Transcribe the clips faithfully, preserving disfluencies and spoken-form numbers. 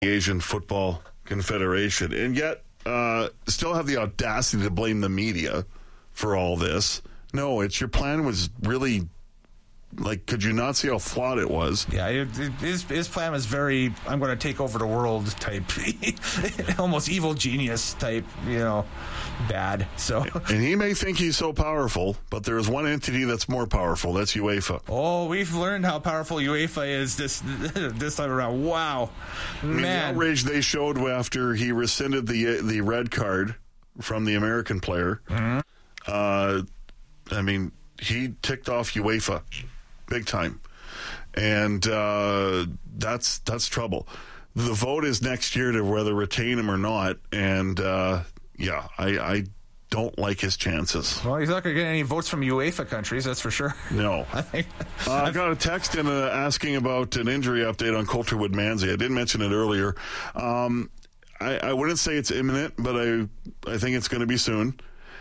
Asian Football Confederation, and yet uh, still have the audacity to blame the media for all this. No, it's your plan was really, like, could you not see how flawed it was? Yeah, it, it, his, his plan was very, I'm going to take over the world type, almost evil genius type, you know, bad. So, and he may think he's so powerful, but there is one entity that's more powerful. That's UEFA. Oh, we've learned how powerful UEFA is this this time around. Wow, I mean, man! The outrage they showed after he rescinded the the red card from the American player. Mm-hmm. Uh, I mean, he ticked off UEFA big time, and uh, that's that's trouble. The vote is next year to whether retain him or not, and uh, yeah, I, I don't like his chances. Well, he's not going to get any votes from UEFA countries, that's for sure. No. I think uh, I got a text in uh, asking about an injury update on Coulter Wood-Manzi. I did mention it earlier. Um, I, I wouldn't say it's imminent, but I I think it's going to be soon.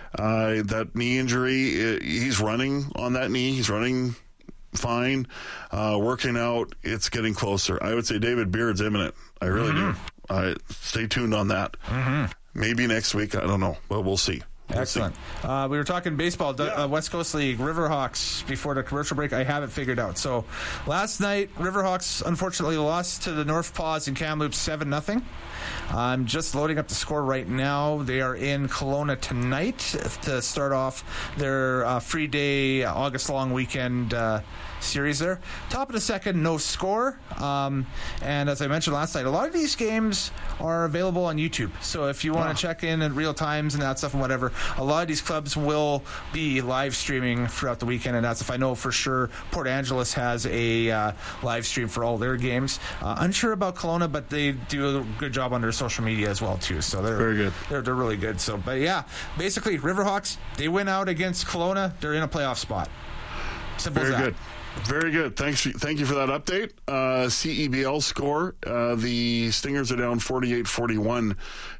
Uh, that knee injury, he's running on that knee. He's running fine, uh, working out. It's getting closer. I would say David Beard's imminent. I really mm-hmm. do. Uh, stay tuned on that. Mm-hmm. Maybe next week. I don't know, but we'll see. We'll Excellent. Uh, we were talking baseball, yeah. uh, West Coast League, Riverhawks before the commercial break. I have it figured out. So last night, Riverhawks unfortunately lost to the North Paws in Kamloops seven nothing. I'm just loading up the score right now. They are in Kelowna tonight to start off their uh, free day, August long weekend uh, series there. Top of the second, no score. Um, and as I mentioned last night, a lot of these games are available on YouTube. So if you want to wow. check in at real times and that stuff and whatever, a lot of these clubs will be live streaming throughout the weekend. And that's if I know for sure Port Angeles has a uh, live stream for all their games. Uh, unsure about Kelowna, but they do a good job on their social media as well too. So they're very good. They're, they're really good. So, but yeah, basically Riverhawks, they win out against Kelowna. They're in a playoff spot. Simple very as that. good. Very good. Thanks. Thank you for that update. Uh, C E B L score. Uh, the Stingers are down forty-eight forty-one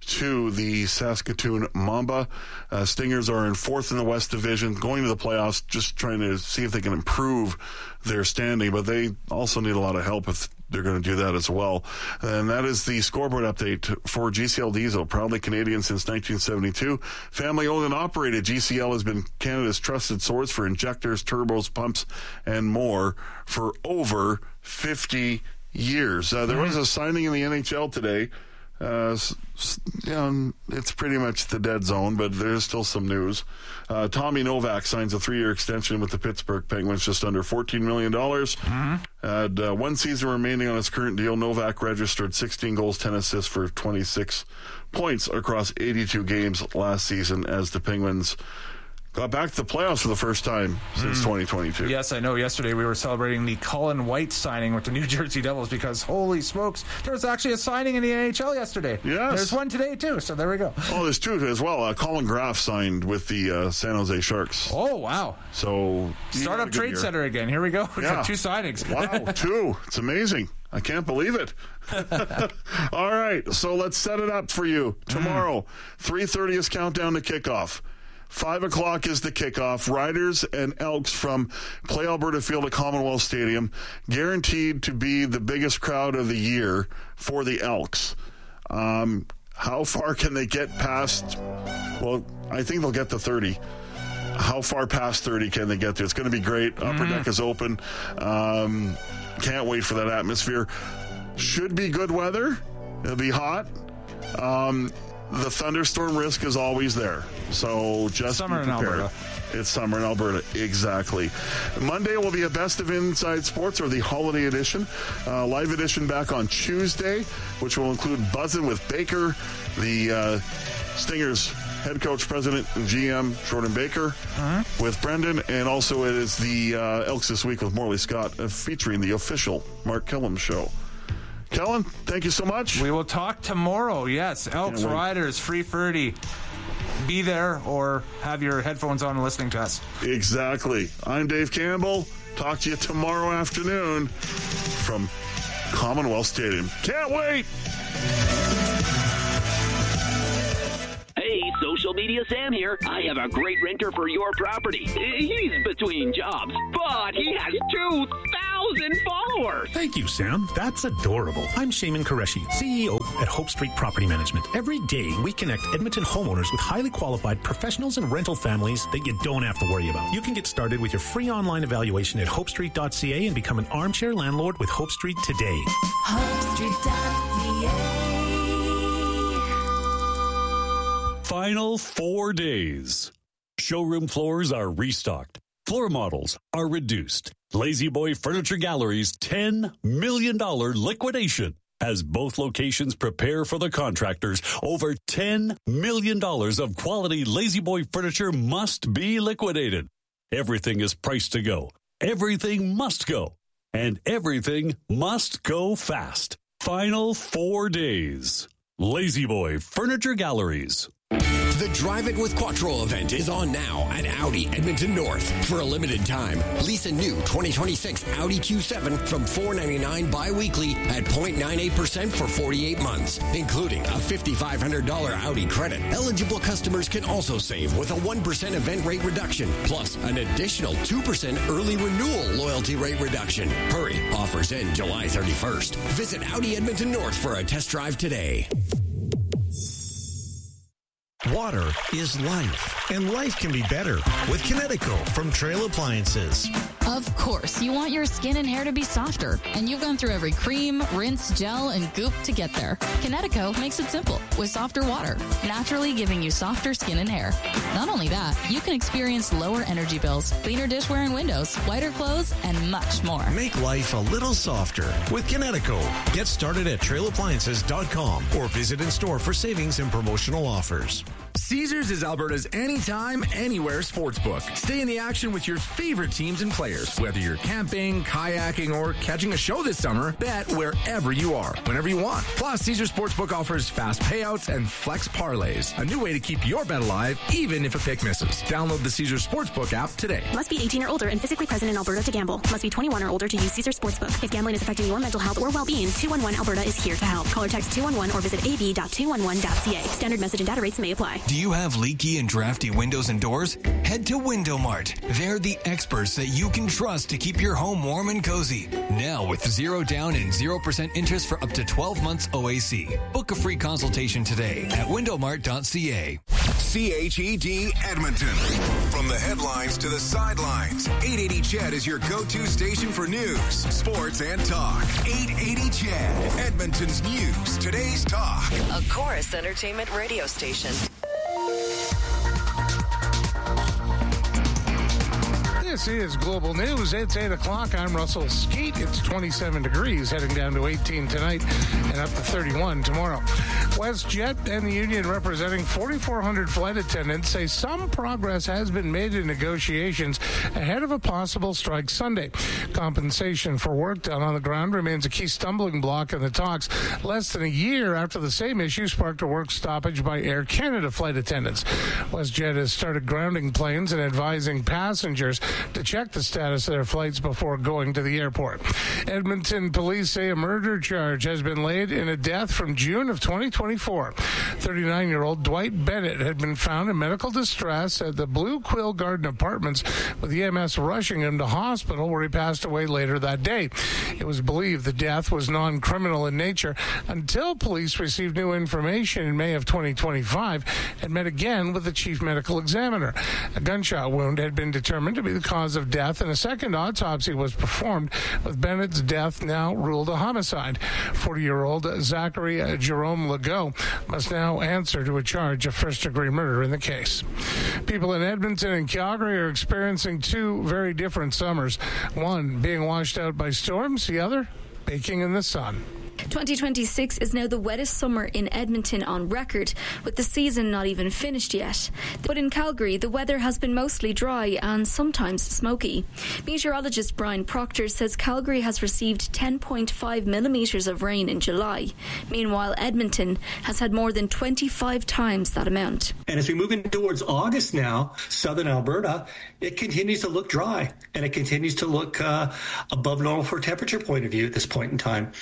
to the Saskatoon Mamba. Uh, Stingers are in fourth in the West Division, going to the playoffs, just trying to see if they can improve their standing, but they also need a lot of help if they're going to do that as well. And that is the scoreboard update for G C L Diesel, proudly Canadian since nineteen seventy-two. Family owned and operated, G C L has been Canada's trusted source for injectors, turbos, pumps, and more for over fifty years. Uh, there was a signing in the N H L today. Uh, you know, it's pretty much the dead zone, but there's still some news. Uh, Tommy Novak signs a three-year extension with the Pittsburgh Penguins, just under fourteen million dollars. Mm-hmm. Had uh, one season remaining on his current deal. Novak registered sixteen goals, ten assists for twenty-six points across eighty-two games last season as the Penguins got back to the playoffs for the first time since mm. twenty twenty-two. Yes, I know. Yesterday we were celebrating the Colin White signing with the New Jersey Devils because, holy smokes, there was actually a signing in the N H L yesterday. Yes. There's one today, too, so there we go. Oh, there's two as well. Uh, Colin Graff signed with the uh, San Jose Sharks. Oh, wow. So Startup Trade year. Center again. Here we go. We yeah. got two signings. Wow, two. It's amazing. I can't believe it. All right, so let's set it up for you. Tomorrow, three thirty is countdown to kickoff. Five o'clock is the kickoff. Riders and Elks from Play Alberta Field at Commonwealth Stadium, guaranteed to be the biggest crowd of the year for the Elks. Um, how far can they get past? Well, I think they'll get to thirty. How far past thirty can they get to? It's going to be great. Mm-hmm. Upper deck is open. Um, can't wait for that atmosphere. Should be good weather. It'll be hot. Um, The thunderstorm risk is always there, so just summer be prepared. in Alberta. It's summer in Alberta, exactly. Monday will be a Best of Inside Sports, or the Holiday Edition. Uh, live edition back on Tuesday, which will include Buzzin' with Baker, the uh, Stingers head coach, president, and G M, Jordan Baker, uh-huh. with Brendan, and also it is the uh, Elks This Week with Morley Scott, uh, featuring the official Mark Killam show. Kellen, thank you so much. We will talk tomorrow. Yes, Elks, Riders, Free thirty. Be there or have your headphones on and listening to us. Exactly. I'm Dave Campbell. Talk to you tomorrow afternoon from Commonwealth Stadium. Can't wait. Hey, Social Media Sam here. I have a great renter for your property. He's between jobs, but he has two thousand thousand followers. Thank you, Sam. That's adorable. I'm Shaman Qureshi, C E O at Hope Street Property Management. Every day, we connect Edmonton homeowners with highly qualified professionals and rental families that you don't have to worry about. You can get started with your free online evaluation at hope street dot c a and become an armchair landlord with Hope Street today. hope street dot c a. Final four days. Showroom floors are restocked. Floor models are reduced. Lazy Boy Furniture Gallery's ten million dollars liquidation. As both locations prepare for the contractors, over ten million dollars of quality Lazy Boy furniture must be liquidated. Everything is priced to go. Everything must go. And everything must go fast. Final four days. Lazy Boy Furniture Galleries. The Drive It with Quattro event is on now at Audi Edmonton North. For a limited time, lease a new twenty twenty-six Audi Q seven from four ninety-nine bi-weekly at zero point nine eight percent for forty-eight months, including a five thousand five hundred dollars Audi credit. Eligible customers can also save with a one percent event rate reduction, plus an additional two percent early renewal loyalty rate reduction. Hurry, offers end July thirty-first. Visit Audi Edmonton North for a test drive today. Water is life, and life can be better with Kinetico from Trail Appliances. Of course, you want your skin and hair to be softer, and you've gone through every cream, rinse, gel, and goop to get there. Kinetico makes it simple with softer water, naturally giving you softer skin and hair. Not only that, you can experience lower energy bills, cleaner dishware and windows, whiter clothes, and much more. Make life a little softer with Kinetico. Get started at trail appliances dot com or visit in store for savings and promotional offers. Caesars is Alberta's anytime, anywhere sportsbook. Stay in the action with your favorite teams and players. Whether you're camping, kayaking, or catching a show this summer, bet wherever you are, whenever you want. Plus, Caesars Sportsbook offers fast payouts and flex parlays. A new way to keep your bet alive, even if a pick misses. Download the Caesars Sportsbook app today. Must be eighteen or older and physically present in Alberta to gamble. Must be twenty-one or older to use Caesars Sportsbook. If gambling is affecting your mental health or well-being, two one one Alberta is here to help. Call or text two one one or visit a b dot two one one dot c a. Standard message and data rates may apply. Do you have leaky and drafty windows and doors? Head to Window Mart. They're the experts that you can trust to keep your home warm and cozy. Now with zero down and zero percent interest for up to twelve months O A C. Book a free consultation today at window mart dot c a. C H E D Edmonton. From the headlines to the sidelines, eight eighty C H E D is your go-to station for news, sports, and talk. eight eighty C H E D, Edmonton's news, today's talk. A Chorus Entertainment radio station. This is Global News. It's eight o'clock. I'm Russell Skeet. It's twenty-seven degrees, heading down to eighteen tonight and up to thirty-one tomorrow. WestJet and the union representing forty-four hundred flight attendants say some progress has been made in negotiations ahead of a possible strike Sunday. Compensation for work done on the ground remains a key stumbling block in the talks, less than a year after the same issue sparked a work stoppage by Air Canada flight attendants. WestJet has started grounding planes and advising passengers to check the status of their flights before going to the airport. Edmonton police say a murder charge has been laid in a death from June of twenty twenty-four. thirty-nine-year-old Dwight Bennett had been found in medical distress at the Blue Quill Garden Apartments, with E M S rushing him to hospital, where he passed away later that day. It was believed the death was non-criminal in nature until police received new information in May of twenty twenty-five and met again with the chief medical examiner. A gunshot wound had been determined to be the cause of death, and a second autopsy was performed, with Bennett's death now ruled a homicide. forty-year-old Zachary Jerome Legault must now answer to a charge of first-degree murder in the case. People in Edmonton and Calgary are experiencing two very different summers. One being washed out by storms, the other baking in the sun. twenty twenty-six is now the wettest summer in Edmonton on record, with the season not even finished yet. But in Calgary, the weather has been mostly dry and sometimes smoky. Meteorologist Brian Proctor says Calgary has received ten point five millimetres of rain in July. Meanwhile, Edmonton has had more than twenty-five times that amount. And as we move in towards August now, southern Alberta, it continues to look dry, and it continues to look uh, above normal for a temperature point of view at this point in time.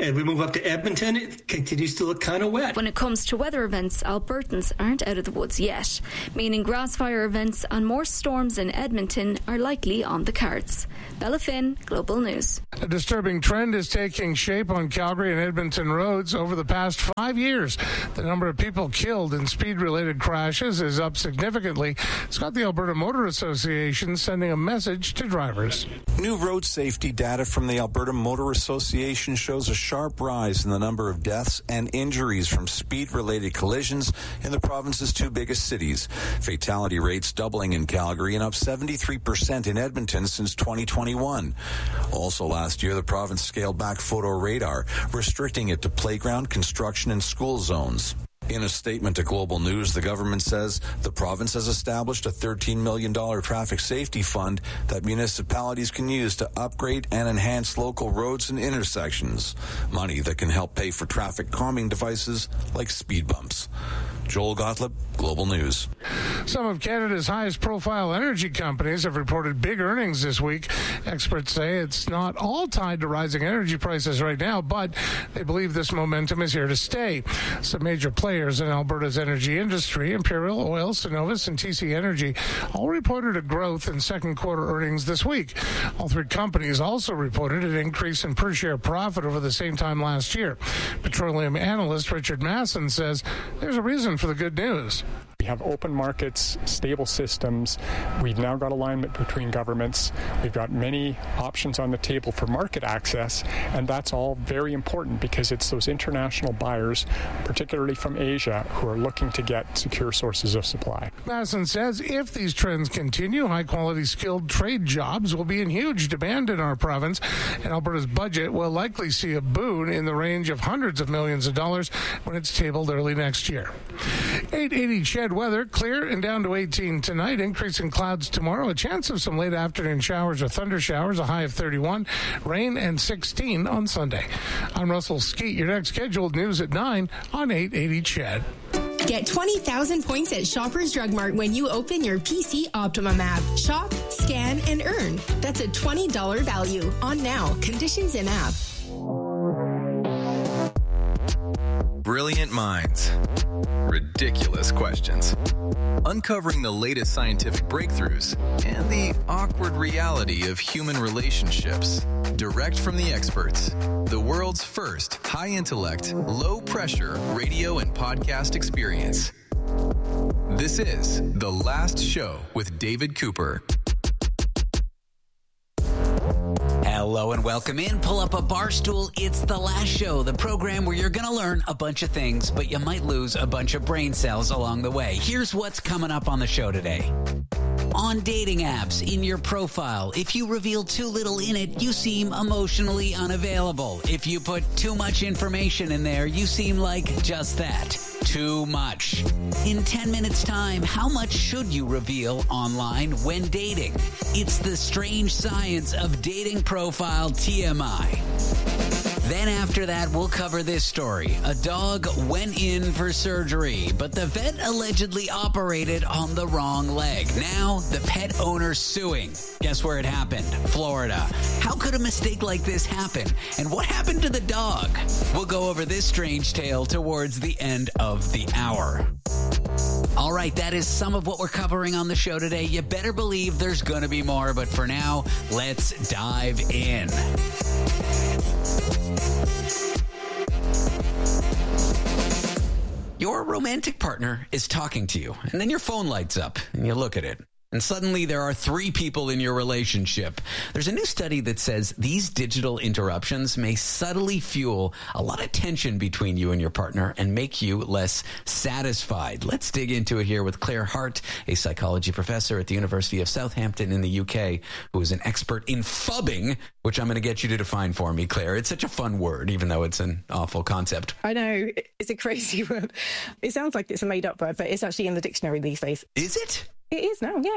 As we move up to Edmonton, it continues to look kind of wet. When it comes to weather events, Albertans aren't out of the woods yet, meaning grass fire events and more storms in Edmonton are likely on the cards. Bella Finn, Global News. A disturbing trend is taking shape on Calgary and Edmonton roads. Over the past five years, the number of people killed in speed-related crashes is up significantly. It's got the Alberta Motor Association sending a message to drivers. New road safety data from the Alberta Motor Association shows a sharp rise in the number of deaths and injuries from speed-related collisions in the province's two biggest cities. Fatality rates doubling in Calgary and up seventy-three percent in Edmonton since twenty twenty-one. Also last year, the province scaled back photo radar, restricting it to playground, construction, and school zones. In a statement to Global News, the government says the province has established a thirteen million dollars traffic safety fund that municipalities can use to upgrade and enhance local roads and intersections. Money that can help pay for traffic calming devices like speed bumps. Joel Gottlieb, Global News. Some of Canada's highest profile energy companies have reported big earnings this week. Experts say it's not all tied to rising energy prices right now, but they believe this momentum is here to stay. Some major players in Alberta's energy industry, Imperial Oil, Cenovus, and T C Energy, all reported a growth in second quarter earnings this week. All three companies also reported an increase in per share profit over the same time last year. Petroleum analyst Richard Masson says there's a reason for the good news. We have open markets, stable systems. We've now got alignment between governments. We've got many options on the table for market access, and that's all very important because it's those international buyers, particularly from Asia, who are looking to get secure sources of supply. Masson says if these trends continue, high-quality skilled trade jobs will be in huge demand in our province, and Alberta's budget will likely see a boon in the range of hundreds of millions of dollars when it's tabled early next year. eight eighty C H E D weather, clear and down to eighteen tonight. Increasing clouds tomorrow. A chance of some late afternoon showers or thunder showers, a high of thirty-one. Rain and sixteen on Sunday. I'm Russell Skeet. Your next scheduled news at nine on eight eighty C H E D. Get twenty thousand points at Shoppers Drug Mart when you open your P C Optimum app. Shop, scan, and earn. That's a twenty dollars value. On now. Conditions in app. Brilliant minds. Ridiculous questions. Uncovering the latest scientific breakthroughs and the awkward reality of human relationships. Direct from the experts. The world's first high-intellect, low-pressure radio and podcast experience. This is The Last Show with David Cooper. Hello and welcome in. Pull up a bar stool. It's The Last Show, the program where you're going to learn a bunch of things, but you might lose a bunch of brain cells along the way. Here's what's coming up on the show today. On dating apps, in your profile, if you reveal too little in it, you seem emotionally unavailable. If you put too much information in there, you seem like just that. Too much. In ten minutes time, how much should you reveal online when dating? It's the strange science of dating profile T M I. Then after that, we'll cover this story. A dog went in for surgery, but the vet allegedly operated on the wrong leg. Now, the pet owner suing. Guess where it happened? Florida. How could a mistake like this happen? And what happened to the dog? We'll go over this strange tale towards the end of the hour. All right, that is some of what we're covering on the show today. You better believe there's going to be more, but for now, let's dive in. Your romantic partner is talking to you, and then your phone lights up, and you look at it. And suddenly there are three people in your relationship. There's a new study that says these digital interruptions may subtly fuel a lot of tension between you and your partner and make you less satisfied. Let's dig into it here with Claire Hart, a psychology professor at the University of Southampton in the U K, who is an expert in phubbing, which I'm going to get you to define for me, Claire. It's such a fun word, even though it's an awful concept. I know. It's a crazy word. It sounds like it's a made-up word, but it's actually in the dictionary these days. Is it? It is now, yes.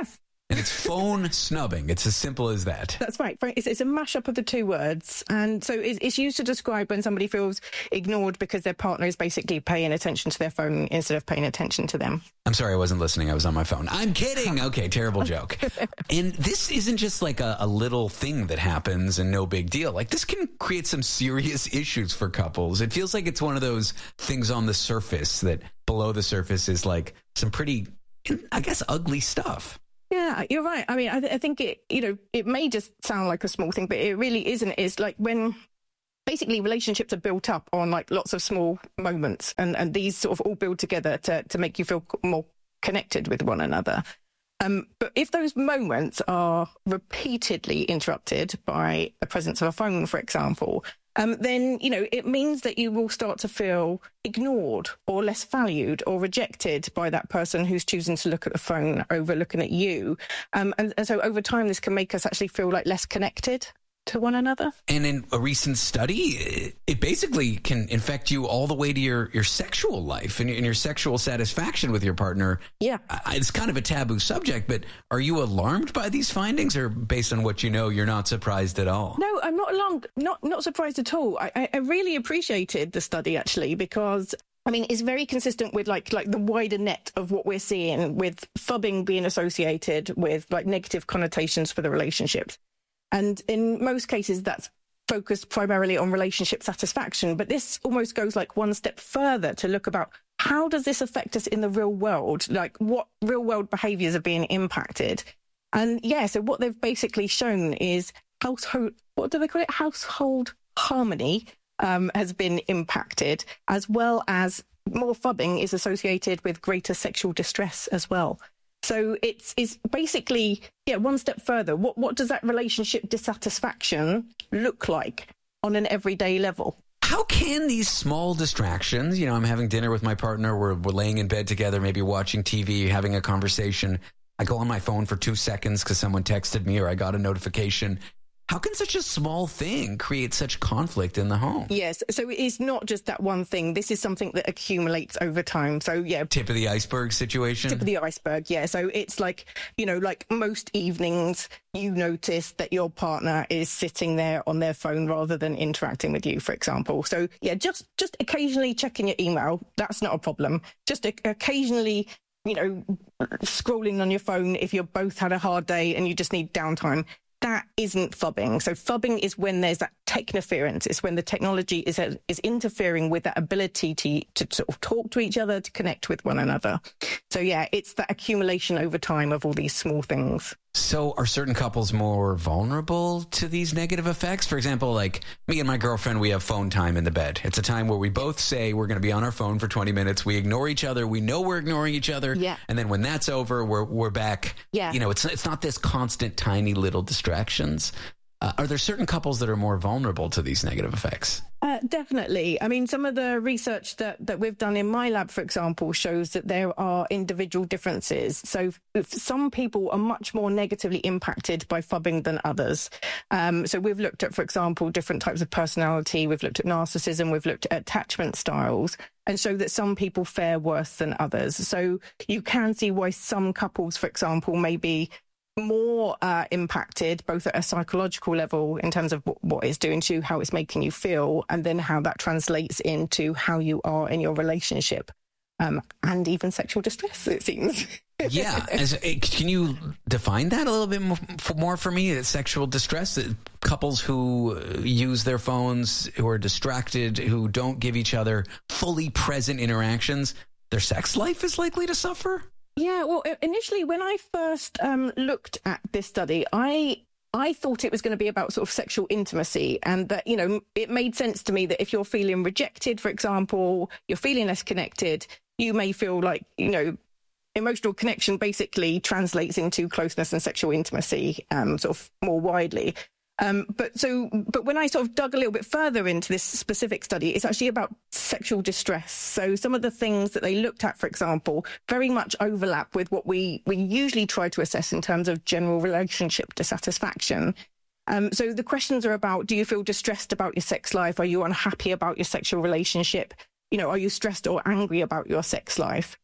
And it's phone snubbing. It's as simple as that. That's right. It's, it's a mashup of the two words. And so it's, it's used to describe when somebody feels ignored because their partner is basically paying attention to their phone instead of paying attention to them. I'm sorry, I wasn't listening. I was on my phone. I'm kidding. Okay, terrible joke. And this isn't just like a, a little thing that happens and no big deal. Like, this can create some serious issues for couples. It feels like it's one of those things on the surface that below the surface is like some pretty, I guess, ugly stuff. Yeah, you're right. I mean, I, th- I think it, you know, it may just sound like a small thing, but it really isn't. It's like when basically relationships are built up on like lots of small moments, and, and these sort of all build together to, to make you feel more connected with one another. Um, but if those moments are repeatedly interrupted by the presence of a phone, for example, um, then, you know, it means that you will start to feel ignored or less valued or rejected by that person who's choosing to look at the phone over looking at you. Um, and, and so over time, this can make us actually feel like less connected to one another. And in a recent study, it basically can infect you all the way to your, your sexual life and, and your sexual satisfaction with your partner. Yeah. It's kind of a taboo subject, but are you alarmed by these findings, or based on what you know, you're not surprised at all? No, I'm not alarmed, not, not surprised at all. I, I really appreciated the study, actually, because I mean, it's very consistent with like like the wider net of what we're seeing with phubbing being associated with like negative connotations for the relationships. And in most cases, that's focused primarily on relationship satisfaction. But this almost goes like one step further to look about how does this affect us in the real world? Like, what real world behaviors are being impacted? And yeah, so what they've basically shown is household, what do they call it? Household harmony um, has been impacted, as well as more phubbing is associated with greater sexual distress as well. So it's, it's basically, yeah, one step further. What what does that relationship dissatisfaction look like on an everyday level? How can these small distractions, you know, I'm having dinner with my partner, we're, we're laying in bed together, maybe watching T V, having a conversation. I go on my phone for two seconds because someone texted me or I got a notification. How can such a small thing create such conflict in the home? Yes, so it's not just that one thing. This is something that accumulates over time. So, yeah. Tip of the iceberg situation? Tip of the iceberg, yeah. So it's like, you know, like most evenings, you notice that your partner is sitting there on their phone rather than interacting with you, for example. So, yeah, just, just occasionally checking your email. That's not a problem. Just occasionally, you know, scrolling on your phone if you've both had a hard day and you just need downtime. That isn't phubbing. So phubbing is when there's that technoference. It's when the technology is is interfering with that ability to, to sort of talk to each other, to connect with one another. So yeah, it's that accumulation over time of all these small things. So are certain couples more vulnerable to these negative effects? For example, like me and my girlfriend, we have phone time in the bed. It's a time where we both say we're going to be on our phone for twenty minutes. We ignore each other. We know we're ignoring each other. Yeah. And then when that's over, we're we're back. Yeah. You know, it's it's not this constant tiny little distractions. Uh, are there certain couples that are more vulnerable to these negative effects? Uh, definitely. I mean, some of the research that, that we've done in my lab, for example, shows that there are individual differences. So if some people are much more negatively impacted by phubbing than others. Um, so we've looked at, for example, different types of personality. We've looked at narcissism. We've looked at attachment styles, and show that some people fare worse than others. So you can see why some couples, for example, may be more uh, impacted, both at a psychological level in terms of w- what it's doing to you, how it's making you feel, and then how that translates into how you are in your relationship, um, and even sexual distress, it seems. Yeah. As, can you define that a little bit more, more for me? Sexual distress, couples who use their phones, who are distracted, who don't give each other fully present interactions, their sex life is likely to suffer? Yeah, well, initially when I first um, looked at this study, I I thought it was going to be about sort of sexual intimacy, and that, you know, it made sense to me that if you're feeling rejected, for example, you're feeling less connected, you may feel like, you know, emotional connection basically translates into closeness and sexual intimacy, um, sort of more widely. Um, but so, but when I sort of dug a little bit further into this specific study, it's actually about sexual distress. So some of the things that they looked at, for example, very much overlap with what we, we usually try to assess in terms of general relationship dissatisfaction. Um, so the questions are about, do you feel distressed about your sex life? Are you unhappy about your sexual relationship? You know, are you stressed or angry about your sex life?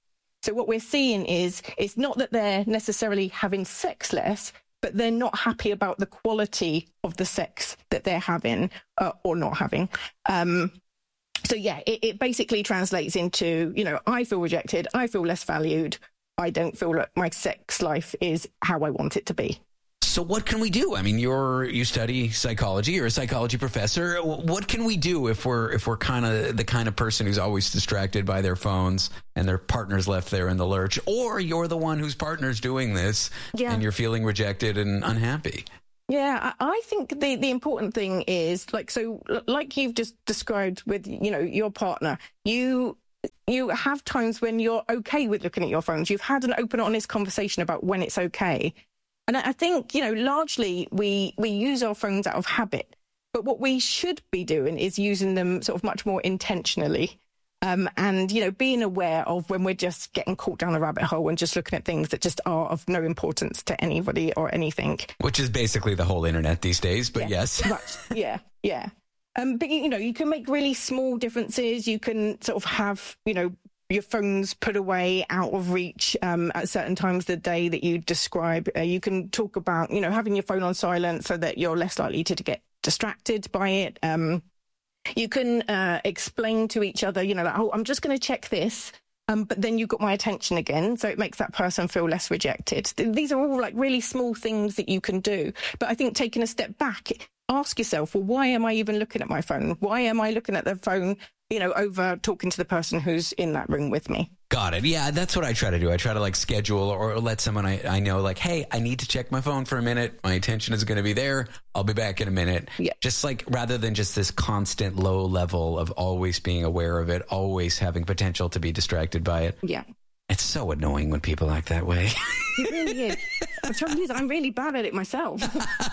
So what we're seeing is it's not that they're necessarily having sex less, but they're not happy about the quality of the sex that they're having uh, or not having. Um, so, yeah, it, it basically translates into, you know, I feel rejected. I feel less valued. I don't feel like my sex life is how I want it to be. So what can we do? I mean, you're you study psychology. You're a psychology professor. What can we do if we're if we're kind of the kind of person who's always distracted by their phones and their partner's left there in the lurch, or you're the one whose partner's doing this yeah. and you're feeling rejected and unhappy? Yeah, I think the, the important thing is like so, like you've just described with you know your partner, you. You have times when you're okay with looking at your phones. You've had an open, honest conversation about when it's okay. And I think, you know, largely we we use our phones out of habit. But what we should be doing is using them sort of much more intentionally um, and, you know, being aware of when we're just getting caught down a rabbit hole and just looking at things that just are of no importance to anybody or anything. Which is basically the whole internet these days, but yeah, yes. Right. Yeah, yeah. Um, but, you know, you can make really small differences. You can sort of have, you know, your phone's put away out of reach um, at certain times of the day that you describe. Uh, you can talk about, you know, having your phone on silent so that you're less likely to, to get distracted by it. Um, you can uh, explain to each other, you know, like, oh, I'm just going to check this. Um, but then you've got my attention again. So it makes that person feel less rejected. These are all like really small things that you can do. But I think taking a step back, ask yourself, well, why am I even looking at my phone? Why am I looking at the phone, you know, over talking to the person who's in that room with me? Got it. Yeah, that's what I try to do. I try to like schedule or let someone I, I know like, hey, I need to check my phone for a minute. My attention is going to be there. I'll be back in a minute. Yeah. Just like rather than just this constant low level of always being aware of it, always having potential to be distracted by it. Yeah. It's so annoying when people act that way. It really is. The trouble is, I'm really bad at it myself.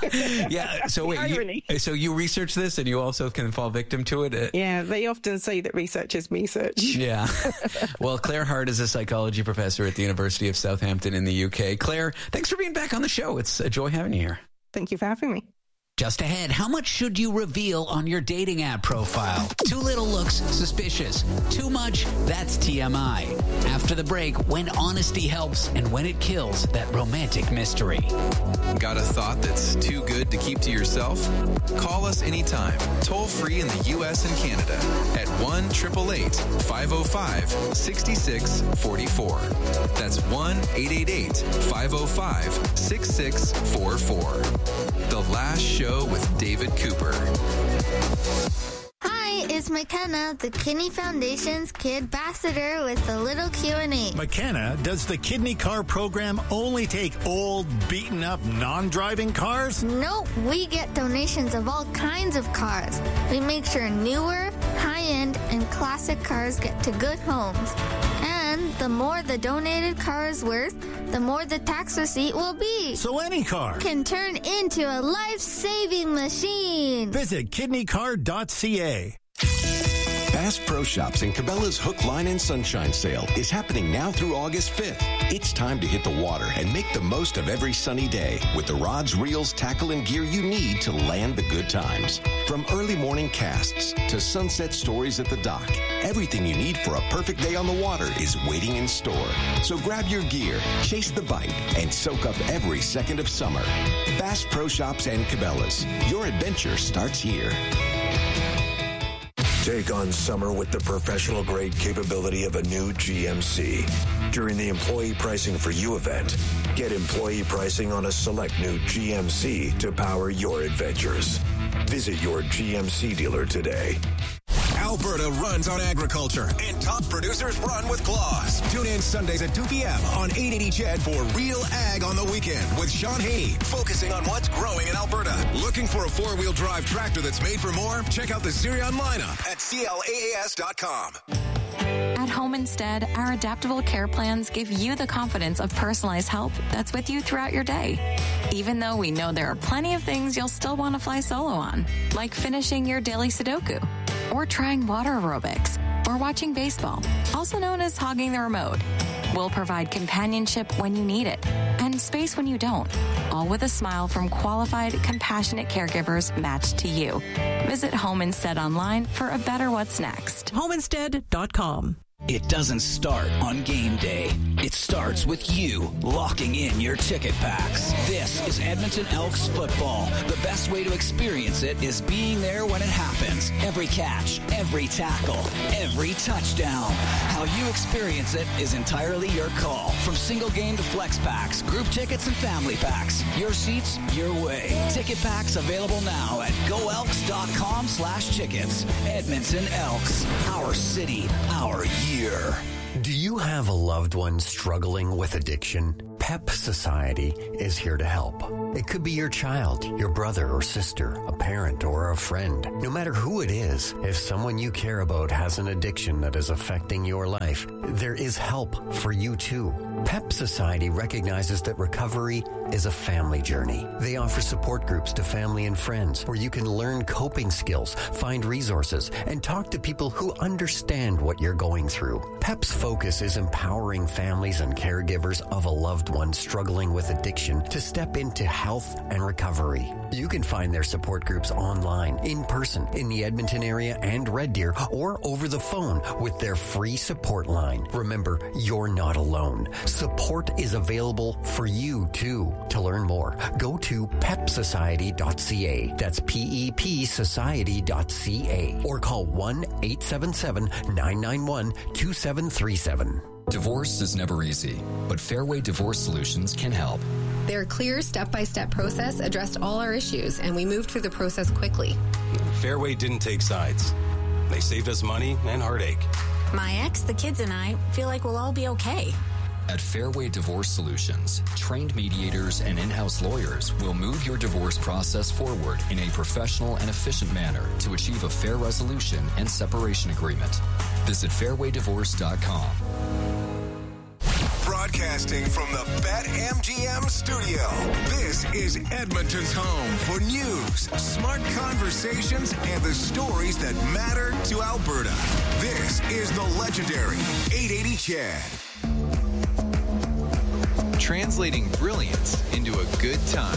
Yeah. So wait, you, so you research this and you also can fall victim to it? Yeah. They often say that research is me search. Yeah. Well, Claire Hart is a psychology professor at the University of Southampton in the U K. Claire, thanks for being back on the show. It's a joy having you here. Thank you for having me. Just ahead, how much should you reveal on your dating app profile? Too little looks suspicious. Too much, that's T M I. After the break, when honesty helps and when it kills that romantic mystery. Got a thought that's too good to keep to yourself? Call us anytime, toll free in the U S and Canada at one eight eight eight, five oh five, six six four four. That's one eight eight eight, five oh five, six six four four. The Last Show with David Cooper. Hi, it's McKenna, the Kidney Foundation's Kid Ambassador with a little Q and A. McKenna, does the Kidney Car program only take old, beaten up, non-driving cars? Nope, we get donations of all kinds of cars. We make sure newer, high-end, and classic cars get to good homes. And the more the donated car is worth, the more the tax receipt will be. So any car can turn into a life-saving machine. Visit kidney car dot c a. Bass Pro Shops and Cabela's Hook, Line, and Sunshine Sale is happening now through August fifth. It's time to hit the water and make the most of every sunny day with the rods, reels, tackle, and gear you need to land the good times. From early morning casts to sunset stories at the dock, everything you need for a perfect day on the water is waiting in store. So grab your gear, chase the bite, and soak up every second of summer. Bass Pro Shops and Cabela's. Your adventure starts here. Take on summer with the professional-grade capability of a new G M C. During the Employee Pricing for You event, get employee pricing on a select new G M C to power your adventures. Visit your G M C dealer today. Alberta runs on agriculture, and top producers run with Claus. Tune in Sundays at two p.m. on eight eighty C H E D for Real Ag on the Weekend with Sean Haney, focusing on what's growing in Alberta. Looking for a four-wheel drive tractor that's made for more? Check out the Zirion lineup at C L A A S dot com. At Home Instead, our adaptable care plans give you the confidence of personalized help that's with you throughout your day. Even though we know there are plenty of things you'll still want to fly solo on, like finishing your daily Sudoku, or trying water aerobics, or watching baseball, also known as hogging the remote. We'll provide companionship when you need it, and space when you don't, all with a smile from qualified, compassionate caregivers matched to you. Visit Home Instead online for a better what's next. home instead dot com. It doesn't start on game day. It starts with you locking in your ticket packs. This is Edmonton Elks football. The best way to experience it is being there when it happens. Every catch, every tackle, every touchdown. How you experience it is entirely your call. From single game to flex packs, group tickets and family packs. Your seats, your way. Ticket packs available now at go elks dot com slash tickets. Edmonton Elks. Our city, our year. Do you have a loved one struggling with addiction? PEP Society is here to help. It could be your child, your brother or sister, a parent or a friend. No matter who it is, if someone you care about has an addiction that is affecting your life, there is help for you too. PEP Society recognizes that recovery is a family journey. They offer support groups to family and friends where you can learn coping skills, find resources, and talk to people who understand what you're going through. PEP's focus is empowering families and caregivers of a loved one struggling with addiction to step into health and recovery. You can find their support groups online, in person, in the Edmonton area and Red Deer, or over the phone with their free support line. Remember, you're not alone. Support is available for you too. To learn more, go to pep society dot c a. That's P E P society dot c a. Or call one eight seven seven, nine nine one, two seven three seven. Divorce is never easy, but Fairway Divorce Solutions can help. Their clear step-by-step process addressed all our issues, and we moved through the process quickly. Fairway didn't take sides. They saved us money and heartache. My ex, the kids, and I feel like we'll all be okay. At Fairway Divorce Solutions, trained mediators and in-house lawyers will move your divorce process forward in a professional and efficient manner to achieve a fair resolution and separation agreement. Visit fairway divorce dot com. Broadcasting from the BetMGM studio, this is Edmonton's home for news, smart conversations, and the stories that matter to Alberta. This is the legendary eight eighty Chad. Translating brilliance into a good time.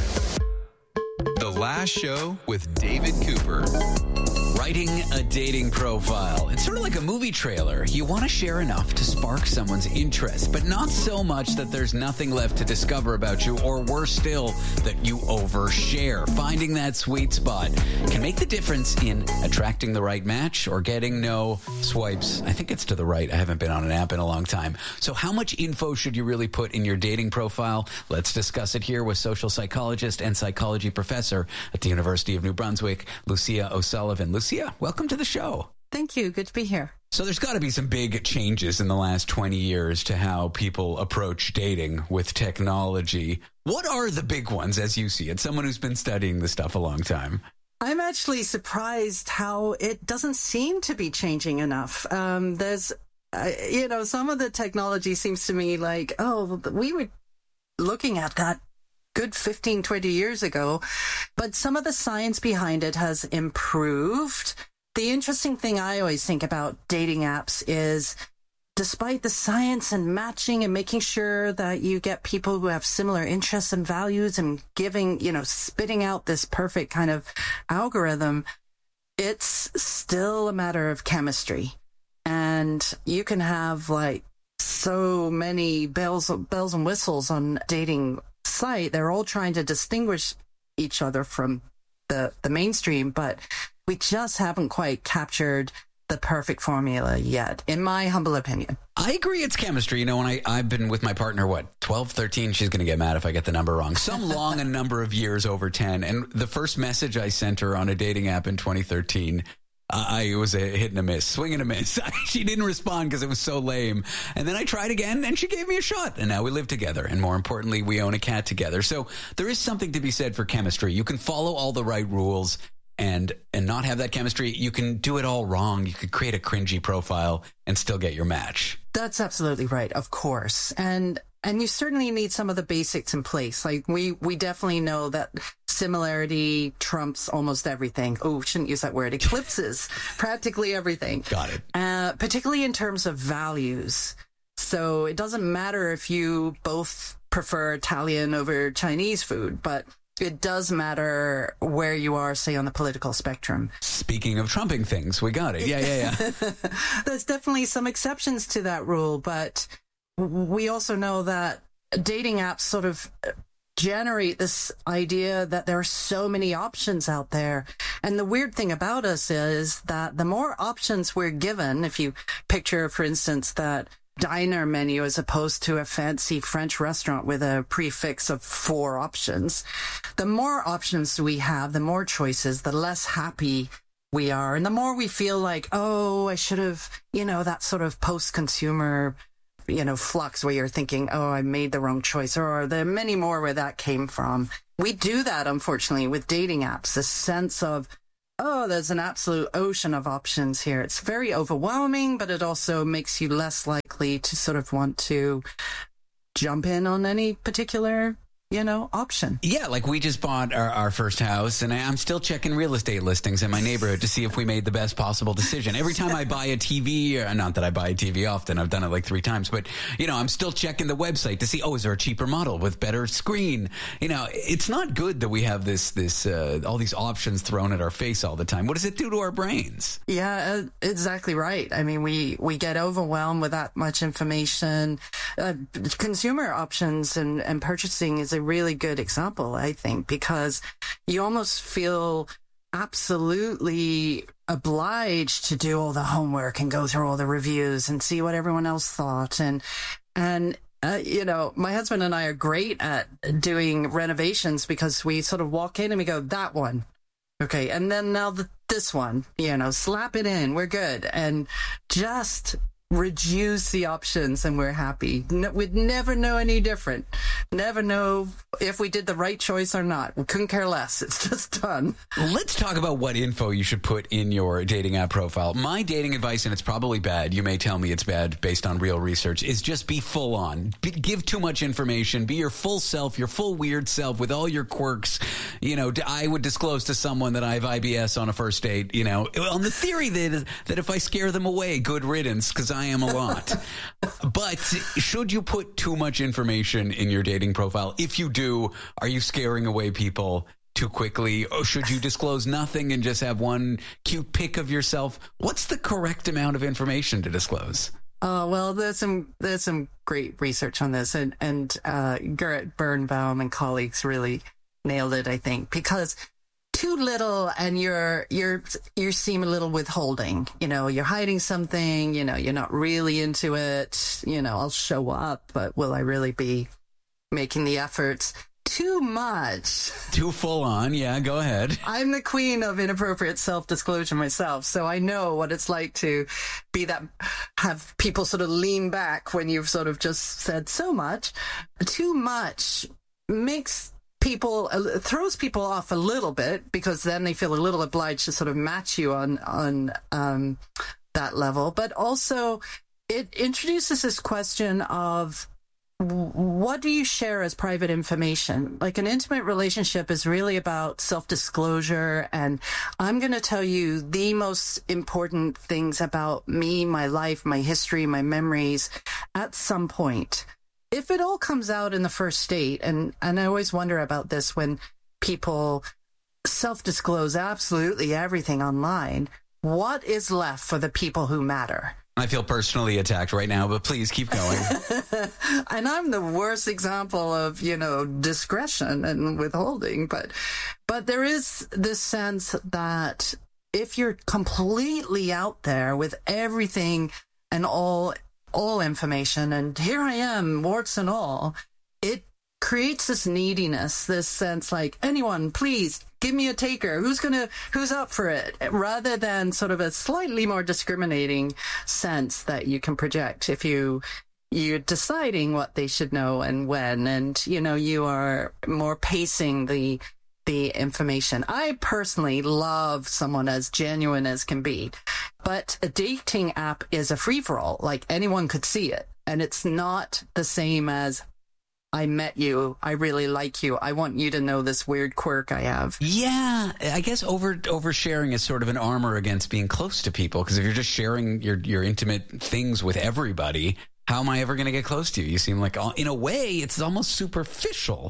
The Last Show with David Cooper. Writing a dating profile. It's sort of like a movie trailer. You want to share enough to spark someone's interest, but not so much that there's nothing left to discover about you, or worse still, that you overshare. Finding that sweet spot can make the difference in attracting the right match or getting no swipes. I think it's to the right. I haven't been on an app in a long time. So how much info should you really put in your dating profile? Let's discuss it here with social psychologist and psychology professor at the University of New Brunswick, Lucia O'Sullivan. Lucia, welcome to the show. Thank you. Good to be here. So there's got to be some big changes in the last twenty years to how people approach dating with technology. What are the big ones as you see it? Someone who's been studying this stuff a long time. I'm actually surprised how it doesn't seem to be changing enough. Um, there's, uh, you know, some of the technology seems to me like, oh, we were looking at that good fifteen, twenty years ago, but some of the science behind it has improved. The interesting thing I always think about dating apps is, despite the science and matching and making sure that you get people who have similar interests and values and giving, you know, spitting out this perfect kind of algorithm, it's still a matter of chemistry. And you can have like so many bells, bells and whistles on dating site. They're all trying to distinguish each other from the, the mainstream, but we just haven't quite captured the perfect formula yet, in my humble opinion. I agree it's chemistry. You know, when I, I've been with my partner, what, twelve, thirteen? She's going to get mad if I get the number wrong. Some long a number of years over ten. And the first message I sent her on a dating app in twenty thirteen, uh, I it was a hit and a miss, swing and a miss. She didn't respond because it was so lame. And then I tried again and she gave me a shot. And now we live together. And more importantly, we own a cat together. So there is something to be said for chemistry. You can follow all the right rules and and not have that chemistry. You can do it all wrong. You could create a cringy profile and still get your match. That's absolutely right, of course. And and you certainly need some of the basics in place. Like we we definitely know that similarity trumps almost everything. Oh, shouldn't use that word. Eclipses practically everything. Got it. Uh, particularly in terms of values. So it doesn't matter if you both prefer Italian over Chinese food, but it does matter where you are, say, on the political spectrum. Speaking of trumping things, we got it. Yeah, yeah, yeah. There's definitely some exceptions to that rule, but we also know that dating apps sort of generate this idea that there are so many options out there. And the weird thing about us is that the more options we're given, if you picture, for instance, that diner menu as opposed to a fancy French restaurant with a prefix of four options, the more options we have, the more choices, the less happy we are. And the more we feel like, oh, I should have, you know, that sort of post-consumer, you know, flux where you're thinking, oh, I made the wrong choice, or are there many more where that came from? We do that, unfortunately, with dating apps, this sense of, oh, there's an absolute ocean of options here. It's very overwhelming, but it also makes you less likely to sort of want to jump in on any particular, you know, option. Yeah, like we just bought our, our first house, and I'm still checking real estate listings in my neighborhood to see if we made the best possible decision. Every time I buy a T V, or not that I buy a T V often, I've done it like three times, but, you know, I'm still checking the website to see, oh, is there a cheaper model with better screen? You know, it's not good that we have this, this, uh, all these options thrown at our face all the time. What does it do to our brains? Yeah, uh, exactly right. I mean, we, we get overwhelmed with that much information. Uh, consumer options and, and purchasing is a really good example, I think, because you almost feel absolutely obliged to do all the homework and go through all the reviews and see what everyone else thought. And, and, uh, you know, my husband and I are great at doing renovations because we sort of walk in and we go, that one. Okay. And then now the, this one, you know, slap it in. We're good. And just reduce the options and we're happy. No, we'd never know any different. Never know if we did the right choice or not. We couldn't care less. It's just done. Let's talk about what info you should put in your dating app profile. My dating advice, and it's probably bad, you may tell me it's bad based on real research, is just be full on. Be, give too much information. Be your full self, your full weird self with all your quirks. You know, I would disclose to someone that I have I B S on a first date, you know, on the theory that, that if I scare them away, good riddance, because I am a lot. But should you put too much information in your dating profile? If you do, are you scaring away people too quickly? Or should you disclose nothing and just have one cute pic of yourself? What's the correct amount of information to disclose? Oh, well, there's some there's some great research on this, and and uh, Garrett Birnbaum and colleagues really nailed it, I think, because too little and you're you're you seem a little withholding. You know, you're hiding something. You know, you're not really into it. You know, I'll show up, but will I really be making the efforts? Too much. Too full on. Yeah, go ahead. I'm the queen of inappropriate self-disclosure myself, so I know what it's like to be that, have people sort of lean back when you've sort of just said so much. Too much makes people, uh, throws people off a little bit, because then they feel a little obliged to sort of match you on, on um, that level. But also it introduces this question of, what do you share as private information? Like, an intimate relationship is really about self-disclosure, and I'm going to tell you the most important things about me, my life, my history, my memories at some point. If it all comes out in the first date, and, and I always wonder about this when people self-disclose absolutely everything online, what is left for the people who matter? I feel personally attacked right now, but please keep going. And I'm the worst example of, you know, discretion and withholding. But, but there is this sense that if you're completely out there with everything and all, all information, and here I am, warts and all, it creates this neediness, this sense like, anyone, please give me a taker. Who's gonna, who's up for it? Rather than sort of a slightly more discriminating sense that you can project if you, you're deciding what they should know and when, and, you know, you are more pacing the, the information. I personally love someone as genuine as can be, but a dating app is a free-for-all. Like, anyone could see it, and it's not the same as, I met you, I really like you, I want you to know this weird quirk I have. Yeah, I guess over oversharing is sort of an armor against being close to people, because if you're just sharing your, your intimate things with everybody, how am I ever going to get close to you? You seem like, in a way, it's almost superficial.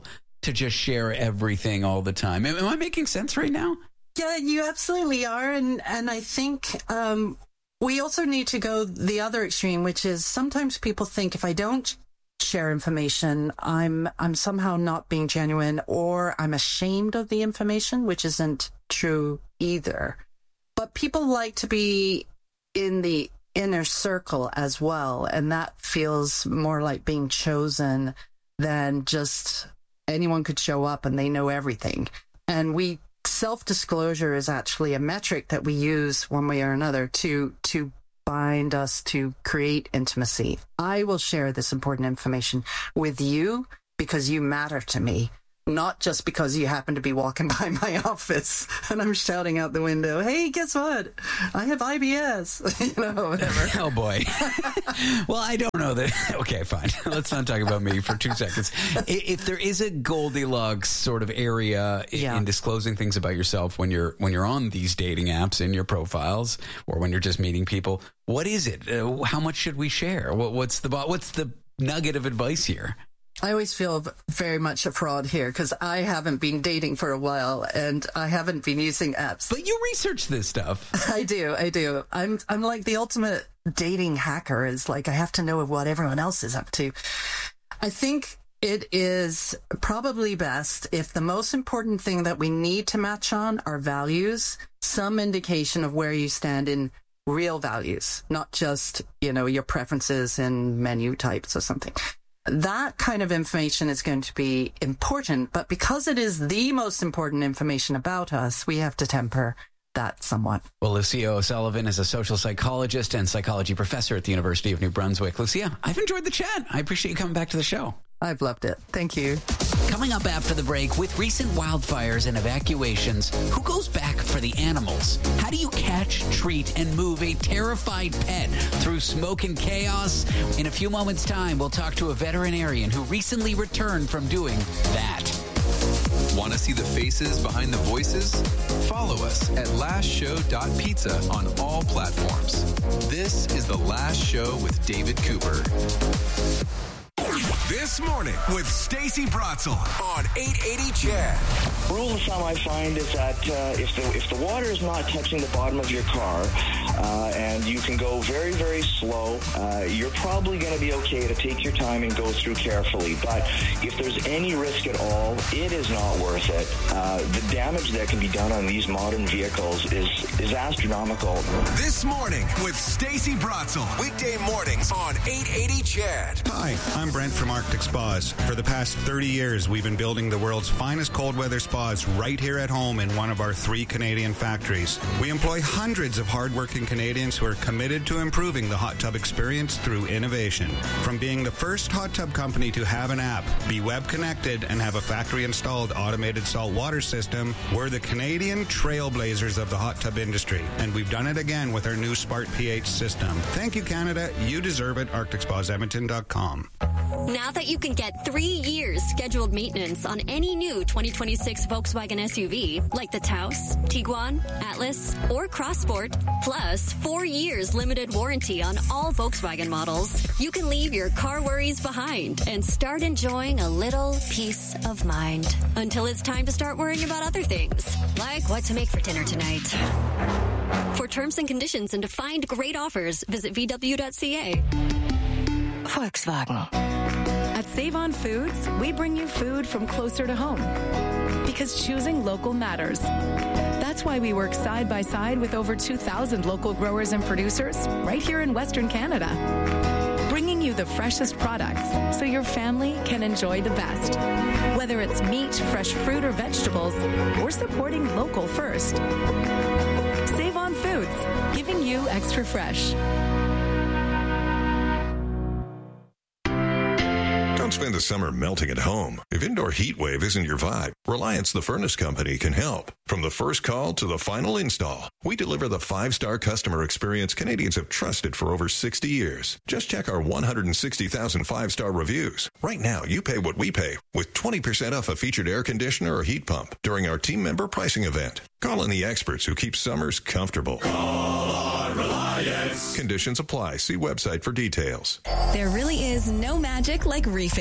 to just share everything all the time. Am, am I making sense right now? Yeah, you absolutely are. And, and I think um, we also need to go the other extreme, which is sometimes people think if I don't share information, I'm I'm somehow not being genuine, or I'm ashamed of the information, which isn't true either. But people like to be in the inner circle as well, and that feels more like being chosen than just anyone could show up and they know everything. And we self-disclosure is actually a metric that we use one way or another to to bind us, to create intimacy. I will share this important information with you because you matter to me, not just because you happen to be walking by my office and I'm shouting out the window, hey, guess what? I have I B S, you know, whatever. Oh, boy. Well, I don't know that. Okay, fine. Let's not talk about me for two seconds. If there is a Goldilocks sort of area yeah. in disclosing things about yourself when you're when you're on these dating apps in your profiles, or when you're just meeting people, what is it? Uh, how much should we share? What, what's the what's the nugget of advice here? I always feel very much a fraud here because I haven't been dating for a while and I haven't been using apps. But you research this stuff. I do. I do. I'm I'm like the ultimate dating hacker. Is like I have to know what everyone else is up to. I think it is probably best if the most important thing that we need to match on are values, some indication of where you stand in real values, not just, you know, your preferences in menu types or something. That kind of information is going to be important, but because it is the most important information about us, we have to temper that somewhat. Well, Lucia O'Sullivan is a social psychologist and psychology professor at the University of New Brunswick. Lucia, I've enjoyed the chat. I appreciate you coming back to the show. I've loved it. Thank you. Coming up after the break, with recent wildfires and evacuations, who goes back for the animals? How do you catch, treat, and move a terrified pet through smoke and chaos? In a few moments' time, we'll talk to a veterinarian who recently returned from doing that. Want to see the faces behind the voices? Follow us at last show dot pizza on all platforms. This is The Last Show with David Cooper. This morning with Stacey Bratzel on eight eighty C H E D. Rule of thumb I find is that uh, if the if the water is not touching the bottom of your car uh, and you can go very, very slow, uh, you're probably going to be okay to take your time and go through carefully. But if there's any risk at all, it is not worth it. Uh, the damage that can be done on these modern vehicles is, is astronomical. This morning with Stacey Bratzel. Weekday mornings on eight eighty C H E D. Hi, I'm Brent from Arctic Spas. For the past thirty years, we've been building the world's finest cold weather spas right here at home in one of our three Canadian factories. We employ hundreds of hardworking Canadians who are committed to improving the hot tub experience through innovation. From being the first hot tub company to have an app, be web connected, and have a factory-installed automated salt water system, we're the Canadian trailblazers of the hot tub industry. And we've done it again with our new Smart pH system. Thank you, Canada. You deserve it. Arctic Spas Edmonton dot com. Now that you can get three years scheduled maintenance on any new twenty twenty-six Volkswagen S U V, like the Taos, Tiguan, Atlas, or Crossport, plus four years limited warranty on all Volkswagen models, you can leave your car worries behind and start enjoying a little peace of mind. Until it's time to start worrying about other things, like what to make for dinner tonight. For terms and conditions and to find great offers, visit V W dot C A. Volkswagen. At Save On Foods, we bring you food from closer to home. Because choosing local matters. That's why we work side by side with over two thousand local growers and producers right here in Western Canada. Bringing you the freshest products so your family can enjoy the best. Whether it's meat, fresh fruit, or vegetables, or supporting local first. Save On Foods, giving you extra fresh. Don't spend the summer melting at home. If indoor heat wave isn't your vibe, Reliance the Furnace Company can help. From the first call to the final install, we deliver the five-star customer experience Canadians have trusted for over sixty years. Just check our one hundred sixty thousand five-star reviews. Right now, you pay what we pay with twenty percent off a featured air conditioner or heat pump during our team member pricing event. Call in the experts who keep summers comfortable. Call on Reliance. Conditions apply. See website for details. There really is no magic like refit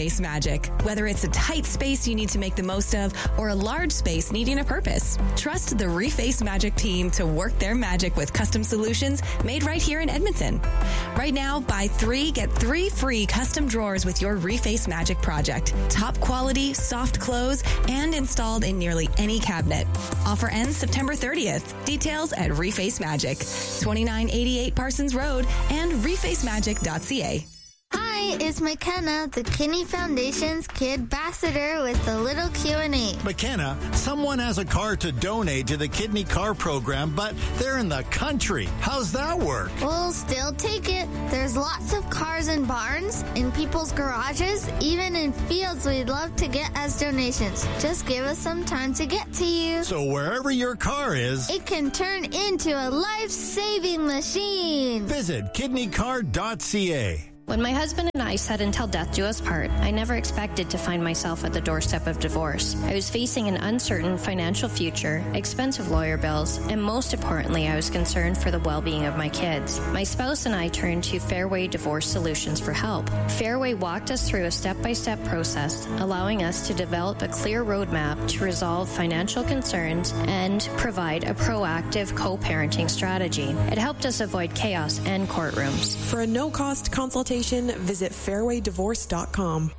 Reface Magic. Whether it's a tight space you need to make the most of or a large space needing a purpose, trust the Reface Magic team to work their magic with custom solutions made right here in Edmonton. Right now, buy three, get three free custom drawers with your Reface Magic project. Top quality, soft close, and installed in nearly any cabinet. Offer ends September thirtieth. Details at Reface Magic, twenty-nine eighty-eight Parsons Road and reface magic dot c a. Hi, it's McKenna, the Kinney Foundation's Kid Ambassador with a little Q and A. McKenna, someone has a car to donate to the Kidney Car Program, but they're in the country. How's that work? We'll still take it. There's lots of cars in barns, in people's garages, even in fields we'd love to get as donations. Just give us some time to get to you. So wherever your car is, it can turn into a life-saving machine. Visit kidney car dot c a. When my husband and I said until death do us part, I never expected to find myself at the doorstep of divorce. I was facing an uncertain financial future, expensive lawyer bills, and most importantly, I was concerned for the well-being of my kids. My spouse and I turned to Fairway Divorce Solutions for help. Fairway walked us through a step-by-step process, allowing us to develop a clear roadmap to resolve financial concerns and provide a proactive co-parenting strategy. It helped us avoid chaos and courtrooms. For a no-cost consultation, visit fairway divorce dot com.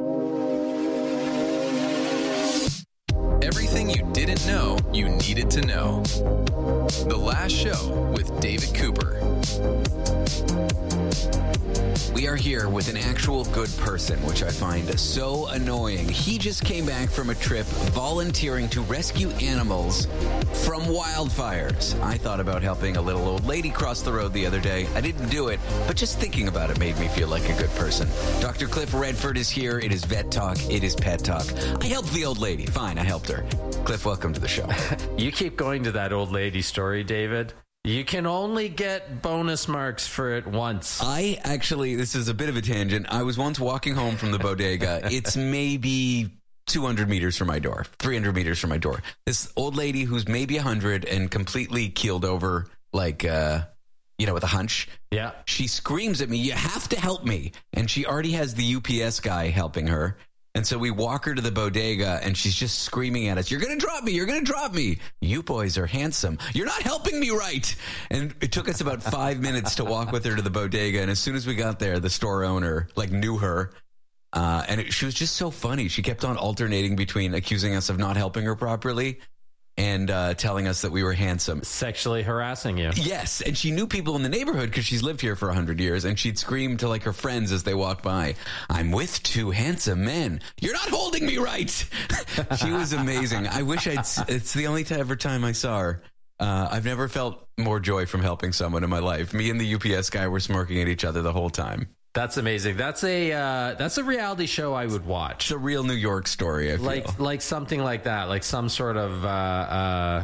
Everything you didn't know you needed to know. The Last Show with David Cooper. We are here with an actual good person, which I find so annoying. He just came back from a trip volunteering to rescue animals from wildfires. I thought about helping a little old lady cross the road the other day. I didn't do it, but just thinking about it made me feel like a good person. Doctor Cliff Redford is here. It is Vet Talk. It is Pet Talk. I helped the old lady. Fine, I helped her. Cliff, welcome to the show. You keep going to that old lady story, David. You can only get bonus marks for it once. I actually, this is a bit of a tangent. I was once walking home from the bodega. It's maybe two hundred meters from my door, three hundred meters from my door. This old lady who's maybe one hundred and completely keeled over, like, uh, you know, with a hunch. Yeah. She screams at me, "You have to help me." And she already has the U P S guy helping her. And so we walk her to the bodega, and she's just screaming at us, "You're going to drop me. You're going to drop me. You boys are handsome. You're not helping me right." And it took us about five minutes to walk with her to the bodega. And as soon as we got there, the store owner, like, knew her. Uh, and it, she was just so funny. She kept on alternating between accusing us of not helping her properly and uh, telling us that we were handsome. Sexually harassing you. Yes, and she knew people in the neighborhood because she's lived here for one hundred years, and she'd scream to, like, her friends as they walked by, "I'm with two handsome men. You're not holding me right." She was amazing. I wish I'd... It's the only time, ever time I saw her. Uh, I've never felt more joy from helping someone in my life. Me and the U P S guy were smirking at each other the whole time. That's amazing. That's a uh, that's a reality show I would watch. It's a real New York story, I feel. Like like something like that, like some sort of uh, uh,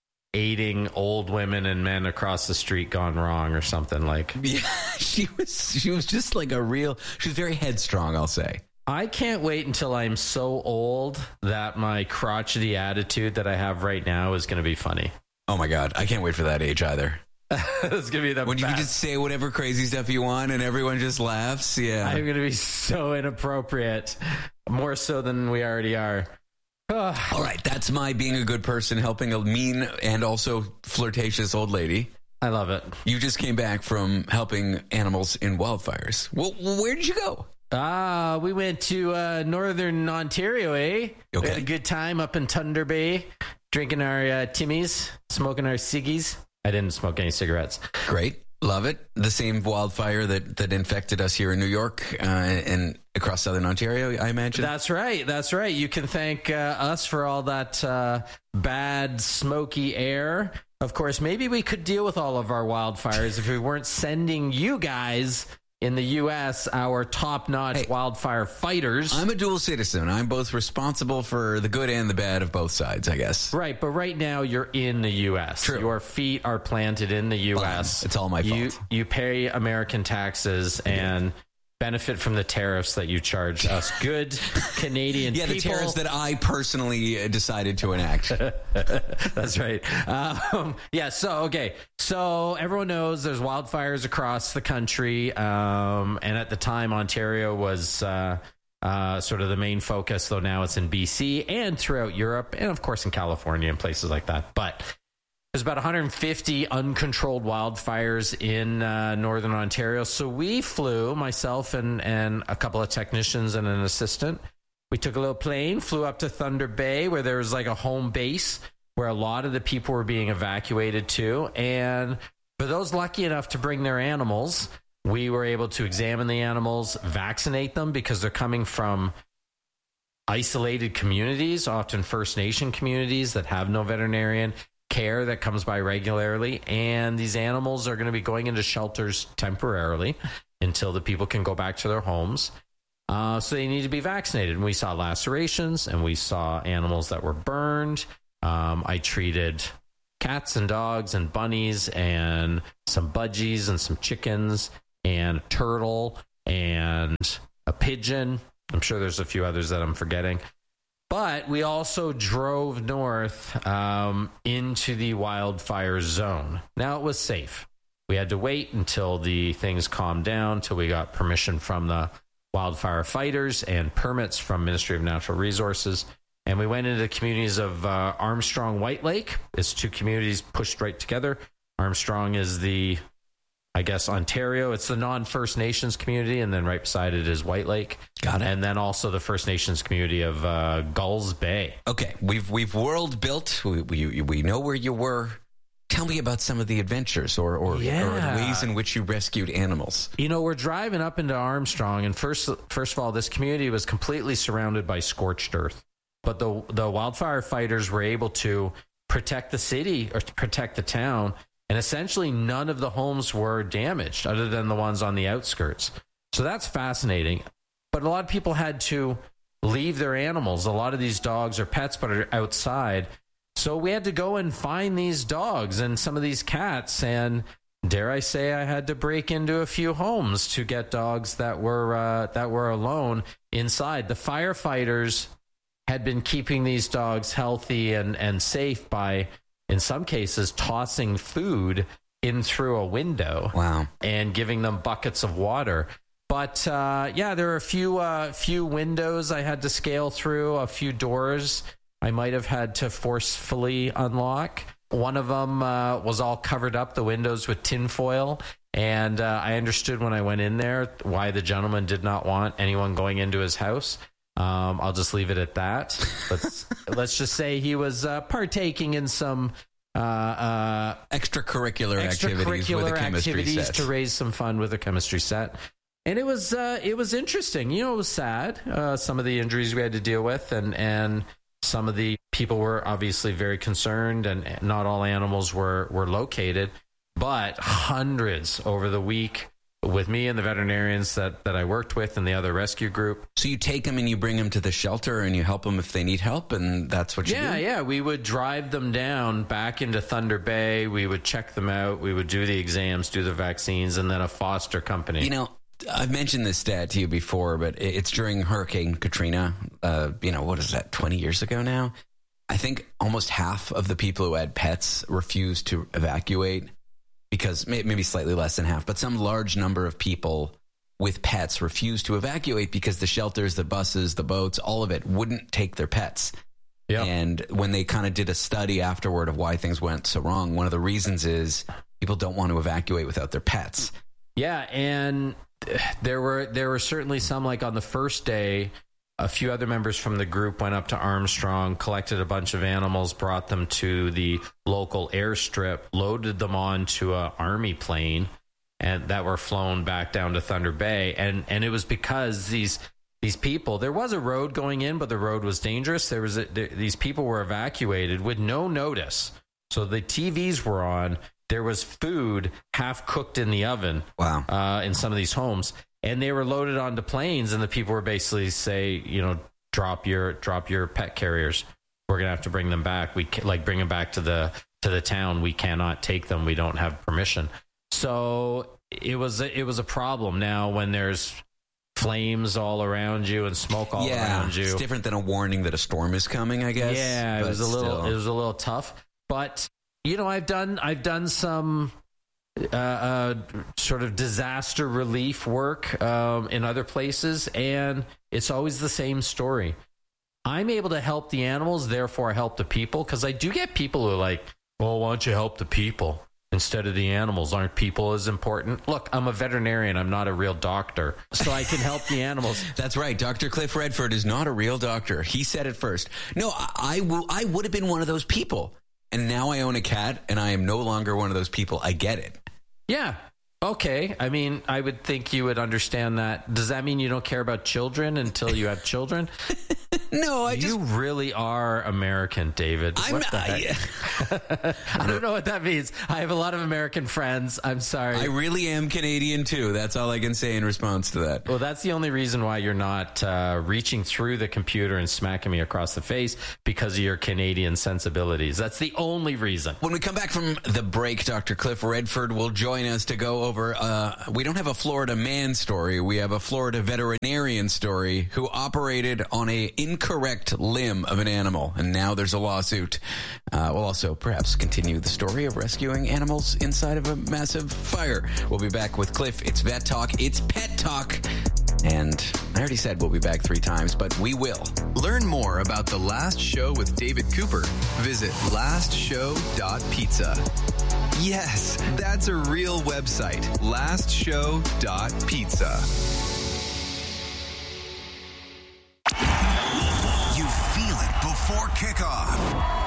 aiding old women and men across the street gone wrong or something like. Yeah, she was she was just like a real. She was very headstrong, I'll say. I can't wait until I'm so old that my crotchety attitude that I have right now is going to be funny. Oh my God, I can't wait for that age either. It's gonna be the when best. You can just say whatever crazy stuff you want and everyone just laughs. Yeah, I'm gonna be so inappropriate, more so than we already are. All right, that's my being a good person, helping a mean and also flirtatious old lady. I love it. You just came back from helping animals in wildfires. Well, where did you go? Ah, uh, we went to uh, northern Ontario, eh? Okay. We had a good time up in Thunder Bay, drinking our uh, Timmies, smoking our ciggies. I didn't smoke any cigarettes. Great. Love it. The same wildfire that, that infected us here in New York uh, and across southern Ontario, I imagine. That's right. That's right. You can thank uh, us for all that uh, bad, smoky air. Of course, maybe we could deal with all of our wildfires if we weren't sending you guys in the U S our top-notch hey, wildfire fighters. I'm a dual citizen. I'm both responsible for the good and the bad of both sides, I guess. Right, but right now you're in the U S. True. Your feet are planted in the U S. Fine. It's all my you, fault. You pay American taxes and benefit from the tariffs that you charge us good Canadian yeah, people. Yeah, the tariffs that I personally decided to enact. That's right. Um, yeah, so, okay. So everyone knows there's wildfires across the country. Um, and at the time, Ontario was uh, Uh, sort of the main focus, though now it's in B C and throughout Europe, and of course in California and places like that. But there's about one hundred fifty uncontrolled wildfires in uh, northern Ontario. So we flew, myself and, and a couple of technicians and an assistant. We took a little plane, flew up to Thunder Bay, where there was like a home base where a lot of the people were being evacuated to. And for those lucky enough to bring their animals, we were able to examine the animals, vaccinate them, because they're coming from isolated communities, often First Nation communities that have no veterinarian care that comes by regularly. And these animals are going to be going into shelters temporarily until the people can go back to their homes. Uh, so they need to be vaccinated. And we saw lacerations, and we saw animals that were burned. Um, I treated cats and dogs and bunnies and some budgies and some chickens and a turtle and a pigeon. I'm sure there's a few others that I'm forgetting. But we also drove north um, into the wildfire zone. Now, it was safe. We had to wait until the things calmed down, till we got permission from the wildfire fighters and permits from Ministry of Natural Resources. And we went into the communities of uh, Armstrong, White Lake. It's two communities pushed right together. Armstrong is the, I guess, Ontario. It's the non-First Nations community, and then right beside it is White Lake. Got it. And then also the First Nations community of uh, Gulls Bay. Okay, we've we've world built. We, we we know where you were. Tell me about some of the adventures or or, Yeah. or ways in which you rescued animals. You know, we're driving up into Armstrong, and first, first of all, this community was completely surrounded by scorched earth. But the the wildfire fighters were able to protect the city or to protect the town, and essentially none of the homes were damaged other than the ones on the outskirts. So that's fascinating. But a lot of people had to leave their animals. A lot of these dogs are pets, but are outside. So we had to go and find these dogs and some of these cats. And dare I say, I had to break into a few homes to get dogs that were uh, that were alone inside. The firefighters had been keeping these dogs healthy and, and safe by, in some cases, tossing food in through a window. Wow. And giving them buckets of water. But uh, yeah, there are a few uh, few windows I had to scale through, a few doors I might have had to forcefully unlock. One of them uh, was all covered up, the windows with tinfoil. And uh, I understood when I went in there why the gentleman did not want anyone going into his house. Um, I'll just leave it at that. Let's, let's just say he was uh, partaking in some uh, uh, extracurricular, activities with a chemistry activities set to raise some fun with a chemistry set. And it was uh, it was interesting. You know, it was sad. Uh, some of the injuries we had to deal with, and and some of the people were obviously very concerned, and not all animals were were located, but hundreds over the week with me and the veterinarians that, that I worked with and the other rescue group. So you take them and you bring them to the shelter and you help them if they need help, and that's what you yeah, do? Yeah, yeah. We would drive them down back into Thunder Bay. We would check them out. We would do the exams, do the vaccines, and then a foster company. You know, I've mentioned this stat to you before, but it's during Hurricane Katrina. Uh, you know, what is that, twenty years ago now? I think almost half of the people who had pets refused to evacuate, because maybe slightly less than half, but some large number of people with pets refused to evacuate because the shelters, the buses, the boats, all of it wouldn't take their pets. Yeah. And when they kind of did a study afterward of why things went so wrong, one of the reasons is people don't want to evacuate without their pets. Yeah, and there were there were certainly some, like on the first day, a few other members from the group went up to Armstrong, collected a bunch of animals, brought them to the local airstrip, loaded them onto an army plane, and that were flown back down to Thunder Bay. And and it was because these these people, there was a road going in, but the road was dangerous. There was a, there, these people were evacuated with no notice. So the T Vs were on. There was food half cooked in the oven. Wow. Uh, in some of these homes. And they were loaded onto planes, and the people were basically say, you know, drop your drop your pet carriers. We're gonna have to bring them back. We can, like bring them back to the to the town. We cannot take them. We don't have permission. So it was a, it was a problem. Now when there's flames all around you and smoke all yeah, around you, it's different than a warning that a storm is coming, I guess. Yeah, it was a little still. it was a little tough. But you know, I've done I've done some uh, uh, sort of disaster relief work um, in other places, and it's always the same story. I'm able to help the animals, therefore I help the people, because I do get people who are like, well, why don't you help the people instead of the animals? Aren't people as important? Look, I'm a veterinarian. I'm not a real doctor, so I can help the animals. That's right. Doctor Cliff Redford is not a real doctor. He said it first. No, I, I, will, I would have been one of those people. And now I own a cat, and I am no longer one of those people. I get it. Yeah. Okay. I mean, I would think you would understand that. Does that mean you don't care about children until you have children? No, I you just... You really are American, David. I'm what the I, heck? I don't know what that means. I have a lot of American friends. I'm sorry. I really am Canadian, too. That's all I can say in response to that. Well, that's the only reason why you're not uh, reaching through the computer and smacking me across the face, because of your Canadian sensibilities. That's the only reason. When we come back from the break, Doctor Cliff Redford will join us to go over, uh, we don't have a Florida man story. We have a Florida veterinarian story who operated on a incorrect limb of an animal, and now there's a lawsuit. Uh, we'll also perhaps continue the story of rescuing animals inside of a massive fire. We'll be back with Cliff. It's Vet Talk. It's Pet Talk. And I already said we'll be back three times, but we will. Learn more about The Last Show with David Cooper. Visit last show dot pizza. Yes, that's a real website. last show dot pizza. You feel it before kickoff.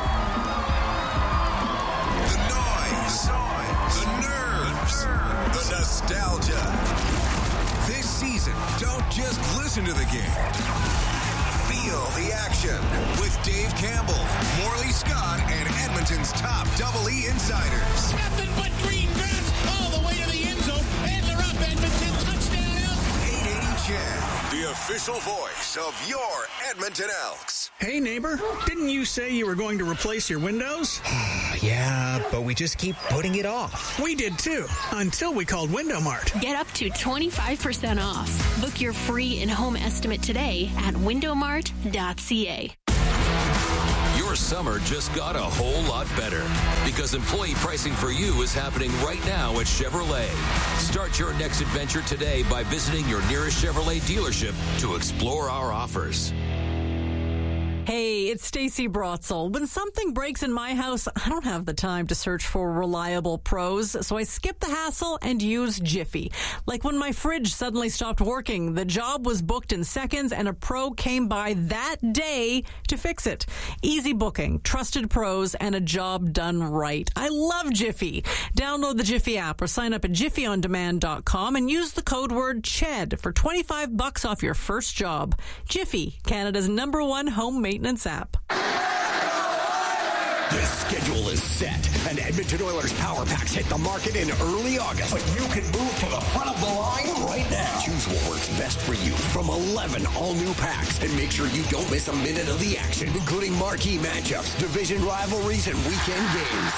The noise, the nerves, the nostalgia. This season, don't just listen to the game. Feel the action with Dave Campbell, Morley Scott, and Edmonton's top Double E insiders. Nothing but green grass all the way to the end zone, and they're up. Edmonton touchdown. eight eighty C H E D, the official voice of your Edmonton Elks. Hey, neighbor, didn't you say you were going to replace your windows? Yeah, but we just keep putting it off. We did too, until we called Window Mart. Get up to twenty-five percent off. Book your free in-home estimate today at window mart dot c a. Your summer just got a whole lot better because employee pricing for you is happening right now at Chevrolet. Start your next adventure today by visiting your nearest Chevrolet dealership to explore our offers. Hey, it's Stacy Brotzel. When something breaks in my house, I don't have the time to search for reliable pros, so I skip the hassle and use Jiffy. Like when my fridge suddenly stopped working, the job was booked in seconds and a pro came by that day to fix it. Easy booking, trusted pros, and a job done right. I love Jiffy. Download the Jiffy app or sign up at jiffy on demand dot com and use the code word C H E D for twenty-five bucks off your first job. Jiffy, Canada's number one home maintenance app. The schedule is set, and Edmonton Oilers Power Packs hit the market in early August. But you can move to the front of the line right now. Choose what works best for you from eleven all-new packs, and make sure you don't miss a minute of the action, including marquee matchups, division rivalries, and weekend games.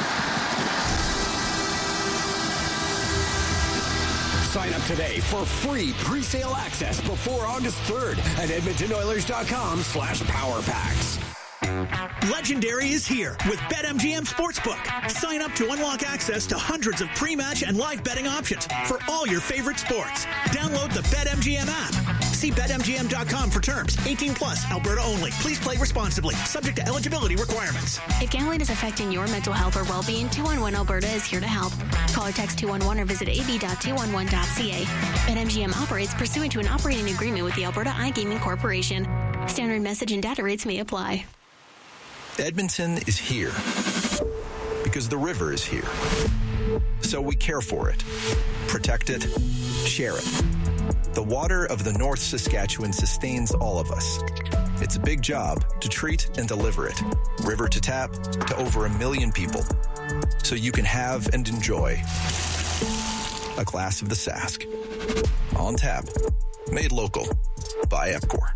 Sign up today for free pre-sale access before August third at edmonton oilers dot com slash power packs. Legendary is here with BetMGM Sportsbook. Sign up to unlock access to hundreds of pre-match and live betting options for all your favorite sports. Download the BetMGM app. See bet M G M dot com for terms. eighteen plus, Alberta only. Please play responsibly. Subject to eligibility requirements. If gambling is affecting your mental health or well-being, two one one Alberta is here to help. Call or text two one one or visit a b dot two one one dot c a. BetMGM operates pursuant to an operating agreement with the Alberta iGaming Corporation. Standard message and data rates may apply. Edmonton is here because the river is here. So we care for it, protect it, share it. The water of the North Saskatchewan sustains all of us. It's a big job to treat and deliver it, river to tap, to over a million people, so you can have and enjoy a glass of the Sask. On tap, made local by Epcor.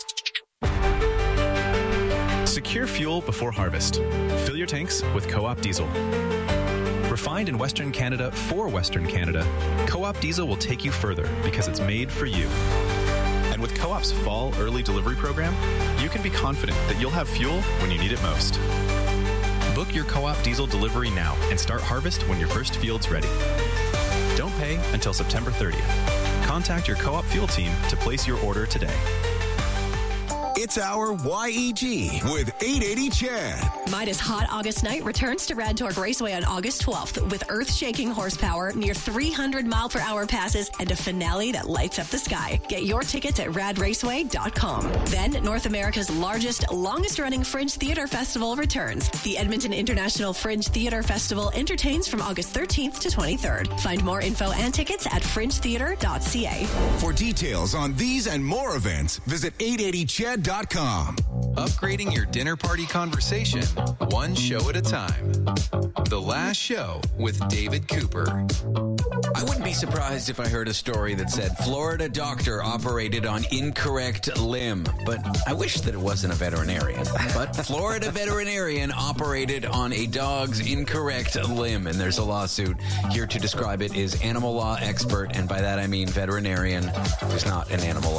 Secure fuel before harvest. Fill your tanks with Co-op Diesel. Refined in Western Canada for Western Canada, Co-op Diesel will take you further because it's made for you. And with Co-op's fall early delivery program, you can be confident that you'll have fuel when you need it most. Book your Co-op Diesel delivery now and start harvest when your first field's ready. Don't pay until September thirtieth. Contact your Co-op fuel team to place your order today. It's our Y E G with eight eighty Chad. Midas Hot August Night returns to Rad Torque Raceway on August twelfth with earth-shaking horsepower, near three hundred mile per hour passes, and a finale that lights up the sky. Get your tickets at rad raceway dot com. Then, North America's largest, longest-running Fringe Theater Festival returns. The Edmonton International Fringe Theater Festival entertains from August thirteenth to twenty-third. Find more info and tickets at fringe theater dot c a. For details on these and more events, visit eight eighty chad dot com. Upgrading your dinner party conversation, one show at a time. The Last Show with David Cooper. I wouldn't be surprised if I heard a story that said Florida doctor operated on incorrect limb, but I wish that it wasn't a veterinarian. But Florida veterinarian operated on a dog's incorrect limb, and there's a lawsuit. Here to describe it is animal law expert, and by that I mean veterinarian who's not an animal law